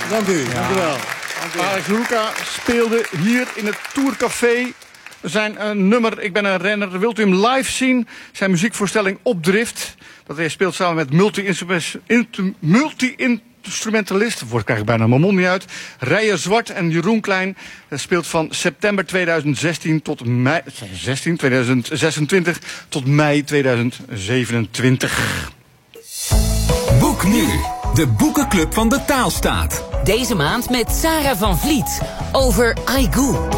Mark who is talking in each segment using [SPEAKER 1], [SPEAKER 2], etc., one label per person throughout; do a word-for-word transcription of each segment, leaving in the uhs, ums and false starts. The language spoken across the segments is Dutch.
[SPEAKER 1] Dank u, dank u wel. Alex Roeka speelde hier in het Tourcafé zijn uh, nummer Ik ben een renner. Wilt u hem live zien? Zijn muziekvoorstelling Opdrift. Dat hij speelt samen met multi-instrumentalist, woord krijg ik bijna mijn mond niet uit, Rijer Zwart en Jeroen Klein. Dat speelt van september tweeduizend zestien tot mei, zestien, tweeduizend zesentwintig tot mei tweeduizend zevenentwintig.
[SPEAKER 2] Boek nu, de boekenclub van de Taalstaat.
[SPEAKER 3] Deze maand met Sarah van Vliet over Aigoo.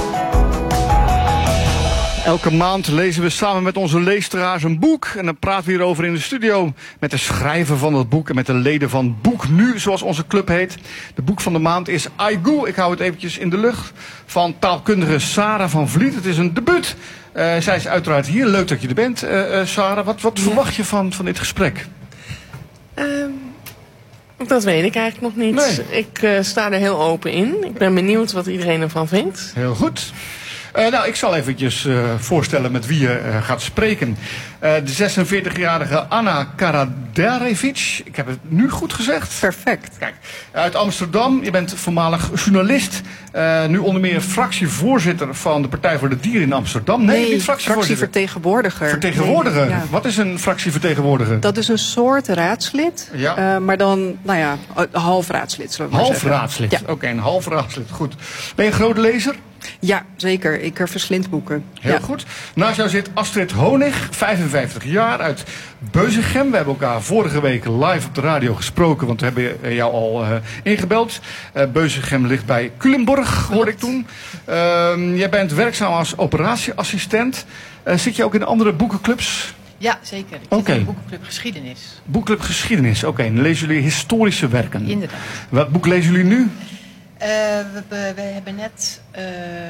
[SPEAKER 1] Elke maand lezen we samen met onze leesteraars een boek. En dan praten we hierover in de studio met de schrijver van het boek en met de leden van Boek Nu, zoals onze club heet. De boek van de maand is Aigoo. Ik hou het eventjes in de lucht. Van taalkundige Sarah van Vliet. Het is een debuut. Uh, zij is uiteraard hier. Leuk dat je er bent, uh, uh, Sarah. Wat, wat verwacht je van, van dit gesprek?
[SPEAKER 4] Um, dat weet ik eigenlijk nog niet. Nee. Ik uh, sta er heel open in. Ik ben benieuwd wat iedereen ervan vindt.
[SPEAKER 1] Heel goed. Uh, nou, ik zal eventjes uh, voorstellen met wie je uh, gaat spreken. Uh, de zesenveertigjarige Anna Karaderevic. Ik heb het nu goed gezegd.
[SPEAKER 5] Perfect.
[SPEAKER 1] Kijk, uit Amsterdam. Je bent voormalig journalist. Uh, nu onder meer fractievoorzitter van de Partij voor de Dieren in Amsterdam. Nee,
[SPEAKER 5] nee
[SPEAKER 1] niet fractievoorzitter.
[SPEAKER 5] Fractievertegenwoordiger.
[SPEAKER 1] Vertegenwoordiger.
[SPEAKER 5] Nee, ja.
[SPEAKER 1] Wat is een fractievertegenwoordiger?
[SPEAKER 5] Dat is een soort raadslid. Ja. Uh, maar dan, nou ja, half raadslid. Zullen we maar
[SPEAKER 1] half
[SPEAKER 5] zeggen.
[SPEAKER 1] raadslid.
[SPEAKER 5] Ja.
[SPEAKER 1] Oké, okay, een half raadslid. Goed. Ben je een grote lezer?
[SPEAKER 5] Ja, zeker. Ik verslind boeken.
[SPEAKER 1] Heel
[SPEAKER 5] ja.
[SPEAKER 1] goed. Naast jou zit Astrid Honig, vijfenvijftig jaar, uit Beuzegem. We hebben elkaar vorige week live op de radio gesproken, want we hebben jou al uh, ingebeld. Uh, Beuzegem ligt bij Culemborg, hoorde ik toen. Uh, jij bent werkzaam als operatieassistent. Uh, zit je ook in andere boekenclubs?
[SPEAKER 6] Ja, zeker. Ik
[SPEAKER 1] okay.
[SPEAKER 6] zit in de boekenclub Geschiedenis.
[SPEAKER 1] Boekenclub Geschiedenis, oké. Okay. Dan lezen jullie historische werken.
[SPEAKER 6] Inderdaad.
[SPEAKER 1] Wat boek lezen jullie nu?
[SPEAKER 6] Uh, we, we, we hebben net... Uh...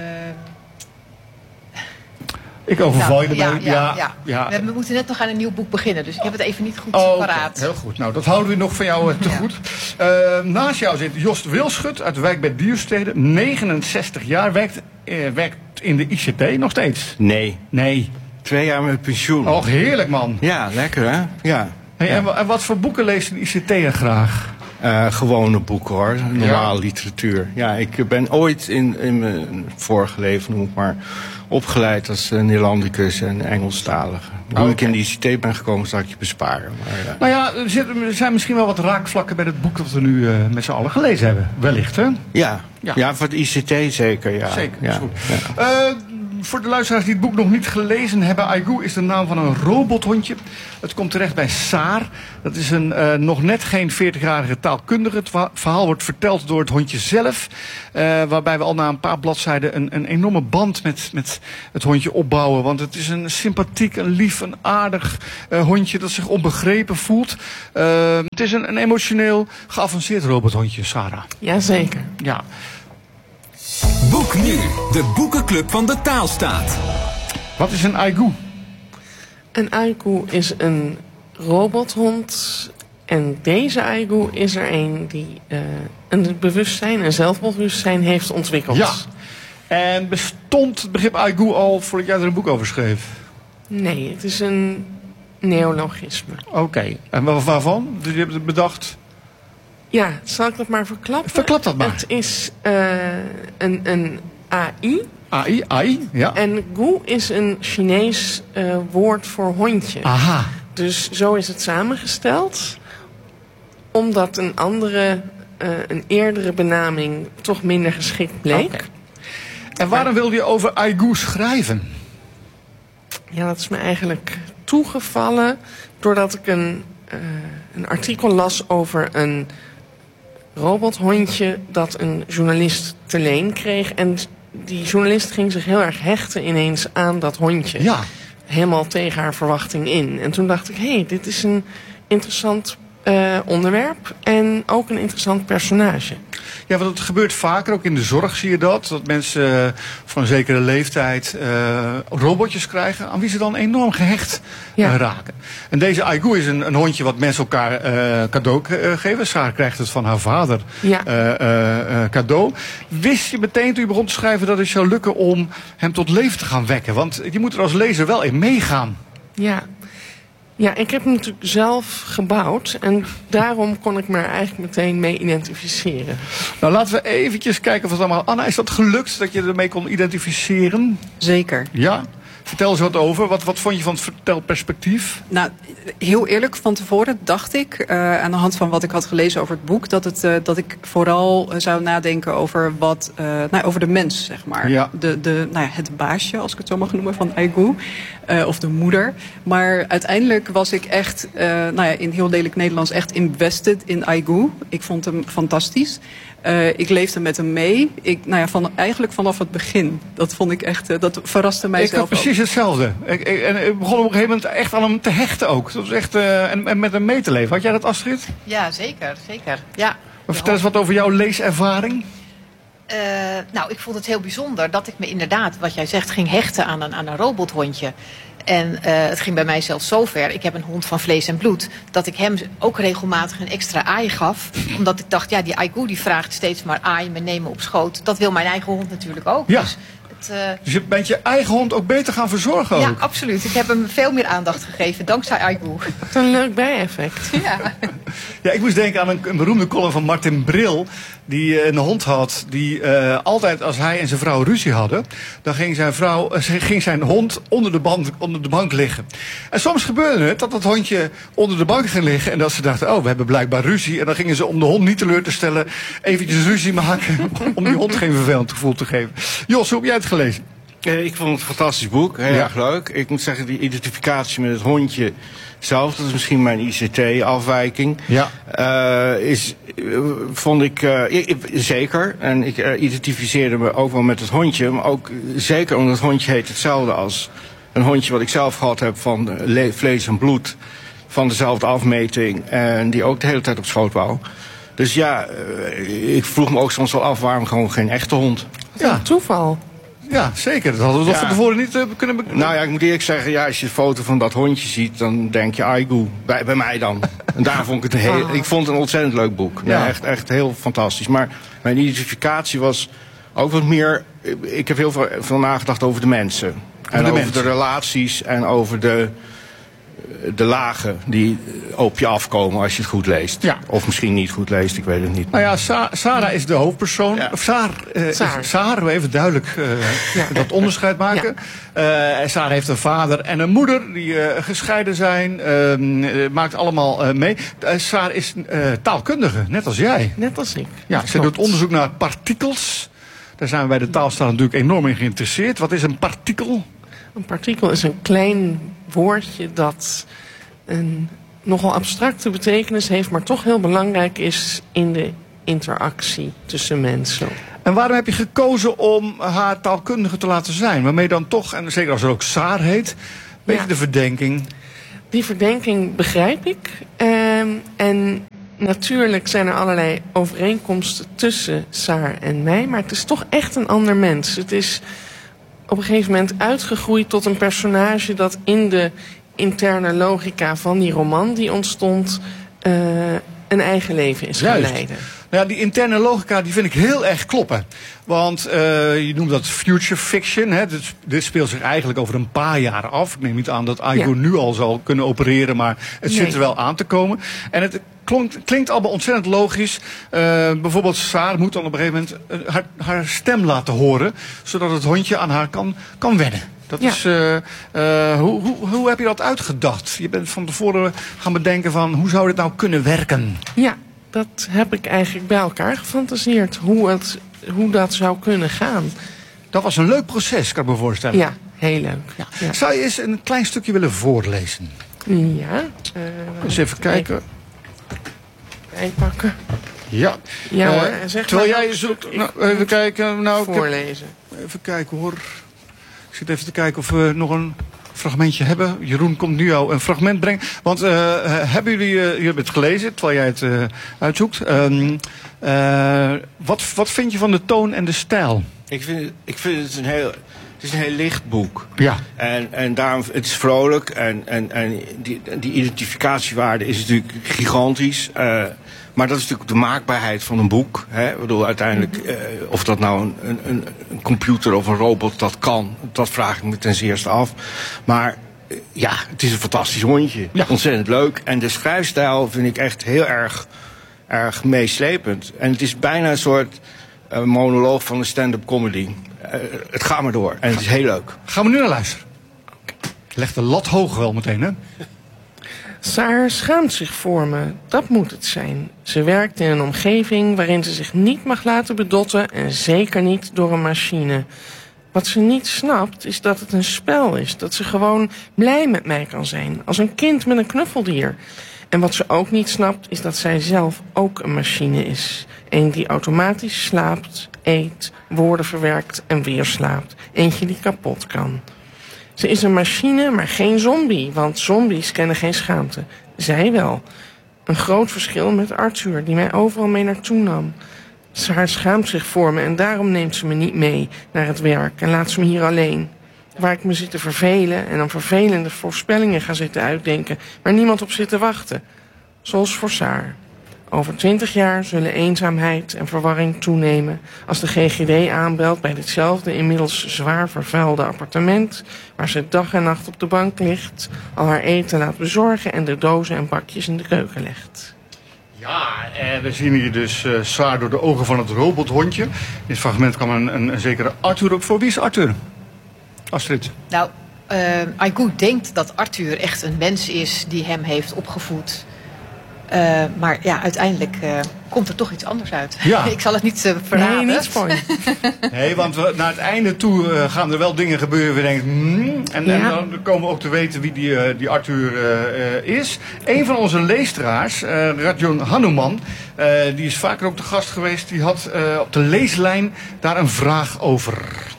[SPEAKER 1] Ik overval je
[SPEAKER 6] nou,
[SPEAKER 1] erbij.
[SPEAKER 6] Ja, ja,
[SPEAKER 1] ja,
[SPEAKER 6] ja.
[SPEAKER 1] ja.
[SPEAKER 6] We, we moeten net nog aan een nieuw boek beginnen, dus ik heb het even niet goed
[SPEAKER 1] oh,
[SPEAKER 6] paraat.
[SPEAKER 1] Okay. Heel goed. Nou, dat houden we nog van jou uh, te ja. goed. Uh, naast jou zit Jost Wilschut uit de wijk bij Dierstede. negenenzestig jaar. Werkt, uh, werkt in de I C T nog steeds?
[SPEAKER 7] Nee.
[SPEAKER 1] Nee.
[SPEAKER 7] Twee jaar met pensioen.
[SPEAKER 1] Och, heerlijk man.
[SPEAKER 7] Ja, lekker hè? Ja.
[SPEAKER 1] Hey,
[SPEAKER 7] ja.
[SPEAKER 1] En, en wat voor boeken leest een I C T'er graag?
[SPEAKER 7] Uh, gewone boeken hoor, normale ja. literatuur. Ja, ik ben ooit in, in mijn vorige leven, noem ik maar, opgeleid als uh, Nederlandicus en Engelstalige. Hoe oh, ik in de I C T ben gekomen, zal ik je besparen. Maar, uh...
[SPEAKER 1] Nou ja, er, zit, er zijn misschien wel wat raakvlakken bij het boek dat we nu uh, met z'n allen gelezen hebben. Wellicht, hè?
[SPEAKER 7] Ja, ja. ja voor het I C T zeker, ja.
[SPEAKER 1] Zeker,
[SPEAKER 7] ja.
[SPEAKER 1] is goed. Ja. Uh, Voor de luisteraars die het boek nog niet gelezen hebben, Aigoo is de naam van een robothondje. Het komt terecht bij Saar. Dat is een uh, nog net geen veertigjarige taalkundige. Het verhaal wordt verteld door het hondje zelf. Uh, waarbij we al na een paar bladzijden een, een enorme band met, met het hondje opbouwen. Want het is een sympathiek, een lief, een aardig uh, hondje dat zich onbegrepen voelt. Uh, het is een, een emotioneel geavanceerd robothondje, Sarah.
[SPEAKER 4] Jazeker.
[SPEAKER 1] Ja.
[SPEAKER 2] Boek nu, de boekenclub van de Taalstaat.
[SPEAKER 1] Wat is een Aigoo?
[SPEAKER 4] Een Aigoo is een robothond. En deze Aigoo is er een die uh, een bewustzijn, een zelfbewustzijn heeft ontwikkeld.
[SPEAKER 1] Ja. En bestond het begrip Aigoo al voordat jij er een boek over schreef?
[SPEAKER 4] Nee, het is een neologisme.
[SPEAKER 1] Oké. Okay. En waarvan? Dus je hebt het bedacht?
[SPEAKER 4] Ja, zal ik dat maar verklappen?
[SPEAKER 1] Verklap dat maar.
[SPEAKER 4] Het is uh, een, een A I.
[SPEAKER 1] A I, A I, ja.
[SPEAKER 4] En Goo is een Chinees uh, woord voor hondje.
[SPEAKER 1] Aha.
[SPEAKER 4] Dus zo is het samengesteld. Omdat een andere, uh, een eerdere benaming toch minder geschikt bleek. Okay.
[SPEAKER 1] En waarom wilde je over Aigoo schrijven?
[SPEAKER 4] Ja, dat is me eigenlijk toegevallen doordat ik een, uh, een artikel las over een robothondje dat een journalist te leen kreeg. En die journalist ging zich heel erg hechten ineens aan dat hondje.
[SPEAKER 1] Ja.
[SPEAKER 4] Helemaal tegen haar verwachting in. En toen dacht ik, hé, hey, dit is een interessant uh, onderwerp. En ook een interessant personage.
[SPEAKER 1] Ja, want het gebeurt vaker, ook in de zorg zie je dat. Dat mensen uh, van een zekere leeftijd uh, robotjes krijgen aan wie ze dan enorm gehecht
[SPEAKER 4] ja.
[SPEAKER 1] uh, raken. En deze Aigoo is een, een hondje wat mensen elkaar uh, cadeau uh, geven. Saar krijgt het van haar vader
[SPEAKER 4] ja.
[SPEAKER 1] uh, uh, uh, cadeau. Wist je meteen toen je begon te schrijven dat het zou lukken om hem tot leven te gaan wekken? Want je moet er als lezer wel in meegaan.
[SPEAKER 4] Ja. Ja, ik heb hem natuurlijk zelf gebouwd. En daarom kon ik me er eigenlijk meteen mee identificeren.
[SPEAKER 1] Nou, laten we eventjes kijken of het allemaal... Anna, is dat gelukt dat je ermee kon identificeren?
[SPEAKER 5] Zeker.
[SPEAKER 1] Ja? Vertel eens wat over. Wat, wat vond je van het vertelperspectief?
[SPEAKER 5] Nou, heel eerlijk, van tevoren dacht ik, uh, aan de hand van wat ik had gelezen over het boek, dat, het, uh, dat ik vooral uh, zou nadenken over, wat, uh, nou, over de mens, zeg maar.
[SPEAKER 1] Ja.
[SPEAKER 5] De, de, nou ja, het baasje, als ik het zo mag noemen, van Aigu. Uh, of de moeder. Maar uiteindelijk was ik echt, uh, nou ja, in heel lelijk Nederlands, echt invested in Aigu. Ik vond hem fantastisch. Uh, ik leefde met hem mee. Ik, nou ja, van, eigenlijk vanaf het begin. Dat vond ik echt, uh, dat verraste mij
[SPEAKER 1] ik
[SPEAKER 5] zelf
[SPEAKER 1] had precies
[SPEAKER 5] ook.
[SPEAKER 1] hetzelfde. Ik, ik, en ik begon op een gegeven moment echt aan hem te hechten ook. Dat was echt, uh, en, en met hem mee te leven. Had jij dat, Astrid?
[SPEAKER 6] Ja, zeker. zeker. Ja.
[SPEAKER 1] Maar vertel eens wat over jouw leeservaring.
[SPEAKER 6] Uh, nou, ik vond het heel bijzonder dat ik me inderdaad, wat jij zegt, ging hechten aan een, aan een robothondje. En uh, het ging bij mij zelfs zover. Ik heb een hond van vlees en bloed. Dat ik hem ook regelmatig een extra aai gaf. Omdat ik dacht, ja, die Aigu die vraagt steeds maar aai me nemen op schoot. Dat wil mijn eigen hond natuurlijk ook.
[SPEAKER 1] Ja.
[SPEAKER 6] Dus, het, uh...
[SPEAKER 1] dus je bent je eigen hond ook beter gaan verzorgen ook?
[SPEAKER 6] Ja, absoluut. Ik heb hem veel meer aandacht gegeven, dankzij Aigu.
[SPEAKER 4] Wat een leuk bijeffect.
[SPEAKER 6] Ja.
[SPEAKER 1] Ja, ik moest denken aan een, een beroemde column van Martin Bril. Die uh, een hond had die uh, altijd als hij en zijn vrouw ruzie hadden, dan ging zijn, vrouw, uh, ging zijn hond onder de, band, onder de bank liggen. En soms gebeurde het dat het hondje onder de bank ging liggen en dat ze dachten, oh, we hebben blijkbaar ruzie. En dan gingen ze, om de hond niet teleur te stellen, eventjes ruzie maken om die hond geen vervelend gevoel te geven. Jos, hoe heb jij het gelezen?
[SPEAKER 7] Uh, ik vond het een fantastisch boek, heel
[SPEAKER 1] Ja.
[SPEAKER 7] erg leuk. Ik moet zeggen, die identificatie met het hondje zelf, dat is misschien mijn I C T-afwijking.
[SPEAKER 1] Ja.
[SPEAKER 7] Uh, is, uh, vond ik, uh, ik, ik zeker. En ik uh, identificeerde me ook wel met het hondje. Maar ook uh, zeker omdat het hondje heet hetzelfde als een hondje wat ik zelf gehad heb van uh, le- vlees en bloed. Van dezelfde afmeting. En die ook de hele tijd op schoot wou. Dus ja, uh, ik vroeg me ook soms wel af waarom gewoon geen echte hond.
[SPEAKER 1] Ja,
[SPEAKER 4] Toeval.
[SPEAKER 1] ja zeker. Dat hadden we toch
[SPEAKER 7] Ja.
[SPEAKER 1] van tevoren niet uh, kunnen... Be-
[SPEAKER 7] Nou ja, ik moet eerlijk zeggen, ja, als je de foto van dat hondje ziet, dan denk je Aigu. Bij, bij mij dan. En daar vond ik het een heel, ik vond het een ontzettend leuk boek. Ja.
[SPEAKER 1] Ja.
[SPEAKER 7] echt, echt heel fantastisch. Maar mijn identificatie was ook wat meer. Ik heb heel veel, veel nagedacht over de mensen. En
[SPEAKER 1] de
[SPEAKER 7] over
[SPEAKER 1] mensen.
[SPEAKER 7] de relaties en over de, de lagen die op je afkomen als je het goed leest.
[SPEAKER 1] Ja.
[SPEAKER 7] Of misschien niet goed leest, ik weet het niet.
[SPEAKER 1] Nou ja, Sa- Sarah is de hoofdpersoon.
[SPEAKER 7] Ja.
[SPEAKER 1] Of Saar, uh,
[SPEAKER 4] Saar.
[SPEAKER 1] Is, Saar, we even duidelijk uh,
[SPEAKER 4] Ja.
[SPEAKER 1] dat onderscheid maken. Uh, Saar heeft een vader en een moeder die uh, gescheiden zijn. Uh, uh, maakt allemaal uh, mee. Uh, Saar is uh, taalkundige, net als jij.
[SPEAKER 4] Net als ik.
[SPEAKER 1] Ja,
[SPEAKER 4] Dat
[SPEAKER 1] ze
[SPEAKER 4] klopt.
[SPEAKER 1] doet onderzoek naar partikels. Daar zijn we bij de Taalstaat natuurlijk enorm in geïnteresseerd. Wat is een partikel?
[SPEAKER 4] Een partikel is een klein woordje dat een nogal abstracte betekenis heeft, maar toch heel belangrijk is in de interactie tussen mensen.
[SPEAKER 1] En waarom heb je gekozen om haar taalkundige te laten zijn? Waarmee dan toch, en zeker als er ook Saar heet, een beetje
[SPEAKER 4] Ja.
[SPEAKER 1] de verdenking.
[SPEAKER 4] Die verdenking begrijp ik. Ehm, en natuurlijk zijn er allerlei overeenkomsten tussen Saar en mij, maar het is toch echt een ander mens. Het is op een gegeven moment uitgegroeid tot een personage dat in de interne logica van die roman die ontstond uh, een eigen leven is gaan
[SPEAKER 1] Juist.
[SPEAKER 4] leiden.
[SPEAKER 1] Nou ja, die interne logica die vind ik heel erg kloppen. Want uh, je noemt dat future fiction. Hè? Dit, dit speelt zich eigenlijk over een paar jaar af. Ik neem niet aan dat Aigu
[SPEAKER 4] Ja.
[SPEAKER 1] nu al zal kunnen opereren, maar het
[SPEAKER 4] Nee.
[SPEAKER 1] zit er wel aan te komen. En het klonk, klinkt allemaal ontzettend logisch. Uh, bijvoorbeeld Saar moet dan op een gegeven moment uh, haar, haar stem laten horen, zodat het hondje aan haar kan, kan wennen. Dat
[SPEAKER 4] Ja.
[SPEAKER 1] is, uh, uh, hoe, hoe, hoe heb je dat uitgedacht? Je bent van tevoren gaan bedenken van hoe zou dit nou kunnen werken?
[SPEAKER 4] Ja, dat heb ik eigenlijk bij elkaar gefantaseerd. Hoe, het, hoe dat zou kunnen gaan.
[SPEAKER 1] Dat was een leuk proces, kan ik me voorstellen.
[SPEAKER 4] Ja, heel leuk. Ja, ja.
[SPEAKER 1] Zou je eens een klein stukje willen voorlezen?
[SPEAKER 4] ja uh,
[SPEAKER 1] Eens even kijken.
[SPEAKER 4] Bijpakken.
[SPEAKER 1] Ja.
[SPEAKER 4] Ja hoor,
[SPEAKER 1] Eh,
[SPEAKER 4] en zeg
[SPEAKER 1] terwijl
[SPEAKER 4] maar
[SPEAKER 1] jij
[SPEAKER 4] ook-
[SPEAKER 1] zoekt.
[SPEAKER 4] ik
[SPEAKER 1] Nou, even
[SPEAKER 4] moet
[SPEAKER 1] kijken. Nou, ik heb-
[SPEAKER 4] Voorlezen.
[SPEAKER 1] even kijken hoor. Ik zit even te kijken of we nog een fragmentje hebben. Jeroen komt nu jou een fragment brengen. Want uh, hebben jullie, uh, jullie hebben het gelezen terwijl jij het uh, uitzoekt. Um, uh, wat, wat vind je van de toon en de stijl?
[SPEAKER 7] Ik vind, ik vind het een heel, het is een heel licht boek.
[SPEAKER 1] Ja.
[SPEAKER 7] En, en daarom, het is vrolijk en, en, en die, die identificatiewaarde is natuurlijk gigantisch. Uh, maar dat is natuurlijk de maakbaarheid van een boek. Hè? Ik bedoel, uiteindelijk, uh, of dat nou een, een, een computer of een robot dat kan, dat vraag ik me ten zeerste af. Maar ja, het is een fantastisch hondje.
[SPEAKER 1] Ja.
[SPEAKER 7] Ontzettend leuk. En de schrijfstijl vind ik echt heel erg, erg meeslepend. En het is bijna een soort uh, monoloog van een stand-up comedy. Uh, het gaat maar door. En het is heel leuk.
[SPEAKER 1] Gaan we nu naar luisteren. Leg de lat hoog wel meteen, hè?
[SPEAKER 4] Saar schaamt zich voor me, dat moet het zijn. Ze werkt in een omgeving waarin ze zich niet mag laten bedotten en zeker niet door een machine. Wat ze niet snapt is dat het een spel is, dat ze gewoon blij met mij kan zijn, als een kind met een knuffeldier. En wat ze ook niet snapt is dat zij zelf ook een machine is. Een die automatisch slaapt, eet, woorden verwerkt en weer slaapt. Eentje die kapot kan. Ze is een machine, maar geen zombie, want zombies kennen geen schaamte. Zij wel. Een groot verschil met Arthur, die mij overal mee naartoe nam. Saar schaamt zich voor me en daarom neemt ze me niet mee naar het werk en laat ze me hier alleen. Waar ik me zit te vervelen en dan vervelende voorspellingen ga zitten uitdenken waar niemand op zit te wachten. Zoals voor Saar. Over twintig jaar zullen eenzaamheid en verwarring toenemen als de G G D aanbelt bij ditzelfde inmiddels zwaar vervuilde appartement waar ze dag en nacht op de bank ligt, al haar eten laat bezorgen en de dozen en bakjes in de keuken legt.
[SPEAKER 1] Ja, en we zien hier dus uh, Saar door de ogen van het robothondje. In dit fragment kwam een, een, een zekere Arthur op voor. Wie is Arthur? Astrid.
[SPEAKER 6] Nou, uh, Aigu denkt dat Arthur echt een mens is die hem heeft opgevoed. Uh, maar ja, uiteindelijk uh, komt er toch iets anders uit.
[SPEAKER 1] Ja.
[SPEAKER 6] Ik zal het niet uh, verraden.
[SPEAKER 4] Nee, niet spoilen.
[SPEAKER 1] Nee, want we, naar het einde toe uh, gaan er wel dingen gebeuren. We denken, hmm, en,
[SPEAKER 4] Ja.
[SPEAKER 1] en dan komen we ook te weten wie die, uh, die Arthur uh, uh, is. Een van onze leestraars, uh, Rajon Hanuman, uh, die is vaker ook te gast geweest. Die had uh, op de leeslijn daar een vraag over.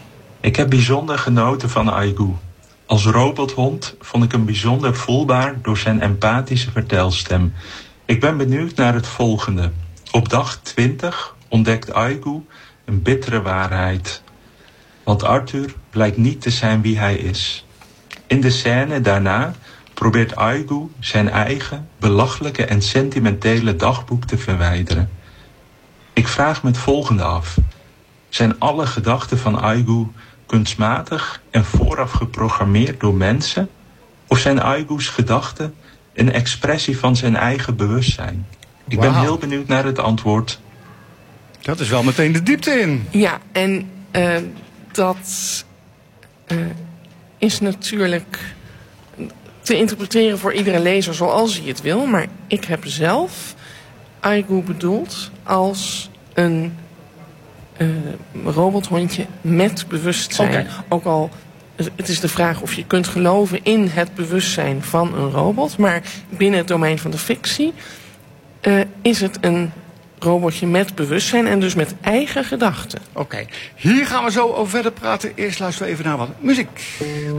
[SPEAKER 8] Ik heb bijzonder genoten van Aigu. Als robothond vond ik hem bijzonder voelbaar door zijn empathische vertelstem. Ik ben benieuwd naar het volgende. Op dag twintig ontdekt Aigu een bittere waarheid. Want Arthur blijkt niet te zijn wie hij is. In de scène daarna probeert Aigu zijn eigen belachelijke en sentimentele dagboek te verwijderen. Ik vraag me het volgende af. Zijn alle gedachten van Aigu kunstmatig en vooraf geprogrammeerd door mensen? Of zijn Aigu's gedachten een expressie van zijn eigen bewustzijn? Ik ben
[SPEAKER 1] Wauw.
[SPEAKER 8] heel benieuwd naar het antwoord.
[SPEAKER 1] Dat is wel meteen de diepte in.
[SPEAKER 4] Ja, en uh, dat uh, is natuurlijk te interpreteren voor iedere lezer zoals hij het wil. Maar ik heb zelf Aigu bedoeld als een uh, robothondje met bewustzijn.
[SPEAKER 1] Okay.
[SPEAKER 4] Ook al, het is de vraag of je kunt geloven in het bewustzijn van een robot. Maar binnen het domein van de fictie uh, is het een robotje met bewustzijn en dus met eigen gedachten.
[SPEAKER 1] Oké, okay. Hier gaan we zo over verder praten. Eerst luisteren we even naar wat muziek.